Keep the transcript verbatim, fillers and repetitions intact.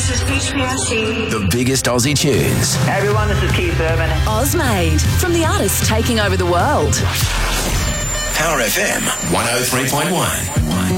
This is H P S C. The biggest Aussie tunes. Hey everyone, this is Keith Urban. Ozmade, from the artists taking over the world. Power F M one oh three point one.